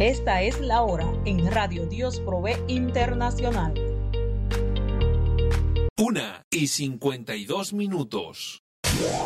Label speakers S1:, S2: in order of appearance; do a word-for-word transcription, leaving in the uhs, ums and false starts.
S1: Esta es la hora en Radio Dios Provee Internacional.
S2: Una y cincuenta y dos minutos.